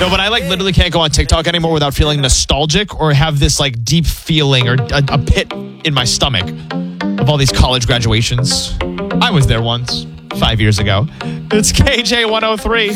No, but I literally can't go on TikTok anymore without feeling nostalgic or have this deep feeling or a pit in my stomach of all these college graduations. I was there once 5 years ago. It's KJ 103.